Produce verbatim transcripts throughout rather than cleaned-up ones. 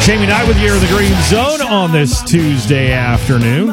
Jamie Knight with you in the Green Zone on this Tuesday afternoon.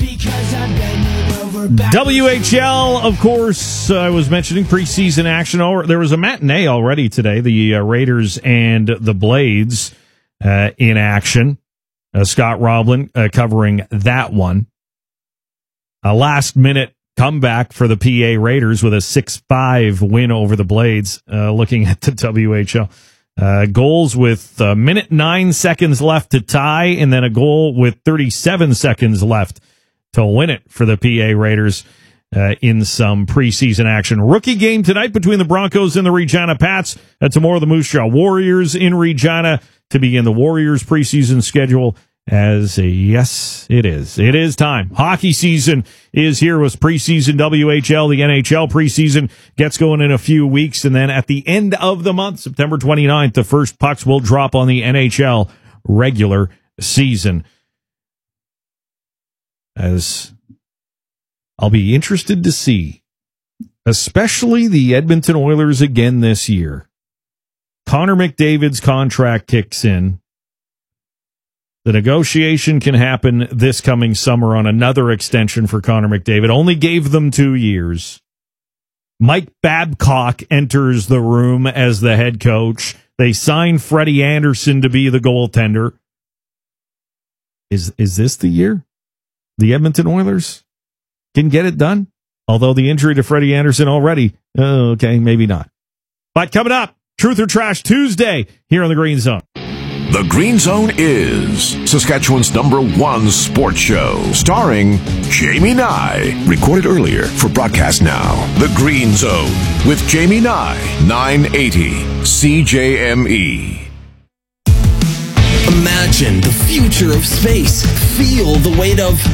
W H L, of course, I was mentioning preseason action. There was a matinee already today. The uh, Raiders and the Blades uh, in action. Uh, Scott Roblin uh, covering that one. A last-minute comeback for the P A Raiders with a six five win over the Blades, uh, looking at the W H L. Uh, goals with a minute nine seconds left to tie, and then a goal with thirty-seven seconds left to win it for the P A Raiders uh, in some preseason action. Rookie game tonight between the Broncos and the Regina Pats. Uh, tomorrow, the Moose Jaw Warriors in Regina to begin the Warriors preseason schedule. As a yes, it is. It is time. Hockey season is here with preseason W H L. The N H L preseason gets going in a few weeks. And then at the end of the month, September twenty-ninth, the first pucks will drop on the N H L regular season. As I'll be interested to see, especially the Edmonton Oilers again this year. Connor McDavid's contract kicks in. The negotiation can happen this coming summer on another extension for Connor McDavid. Only gave them two years. Mike Babcock enters the room as the head coach. They sign Freddie Anderson to be the goaltender. Is is this the year the Edmonton Oilers can get it done? Although the injury to Freddie Anderson already, oh, okay, maybe not. But coming up, Truth or Trash Tuesday here on the Green Zone. The Green Zone is Saskatchewan's number one sports show, starring Jamie Nye. Recorded earlier for broadcast now. The Green Zone with Jamie Nye, nine eighty C J M E. Imagine the future of space. Feel the weight of